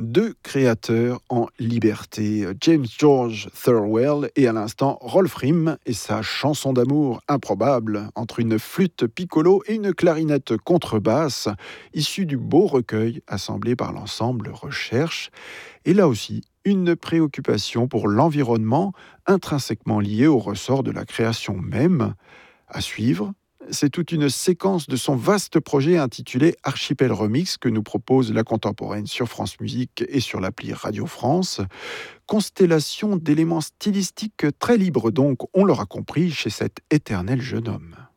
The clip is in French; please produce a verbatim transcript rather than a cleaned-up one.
deux créateurs en liberté, James George Thirlwell et à l'instant Rolf Rimm et sa chanson d'amour improbable entre une flûte piccolo et une clarinette contrebasse, issue du beau recueil assemblé par l'ensemble Recherche. Et là aussi, une préoccupation pour l'environnement intrinsèquement liée au ressort de la création même. À suivre, c'est toute une séquence de son vaste projet intitulé Archipel Remix que nous propose la Contemporaine sur France Musique et sur l'appli Radio France. Constellation d'éléments stylistiques très libres donc, on l'aura compris, chez cet éternel jeune homme.